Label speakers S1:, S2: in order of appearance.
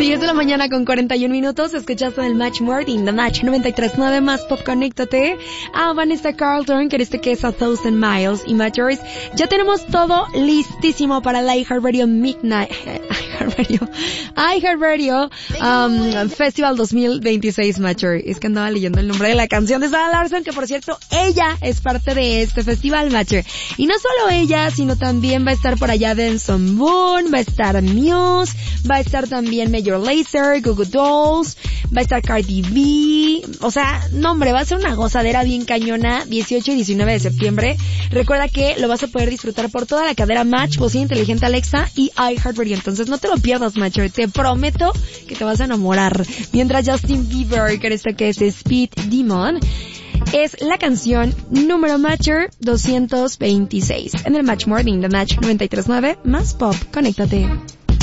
S1: 10 de la mañana con 41 minutos. Escuchaste el Match Morning, The Match 93.9 más Pop. Conéctate a Vanessa Carlton, que que es A Thousand Miles y Matters. Ya tenemos todo listísimo para la iHeartRadio Midnight iHeartRadio Festival 2026 Matcher. Es que andaba leyendo el nombre de la canción de Sarah Larsson, que por cierto, ella es parte de este festival Matcher. Y no solo ella, sino también va a estar por allá Benson Boone, va a estar Muse, va a estar también Major Lazer, Goo Goo Dolls, va a estar Cardi B. O sea, no hombre, va a ser una gozadera bien cañona, 18 y 19 de septiembre. Recuerda que lo vas a poder disfrutar por toda la cadena Match, bocina inteligente Alexa y iHeartRadio. Entonces no te lo pierdas, Matcher. Te prometo que te vas a enamorar. Mientras Justin Bieber, que es Speed Demon, es la canción número Matcher 226 en el Match Morning, The Match 93.9 más Pop. Conéctate.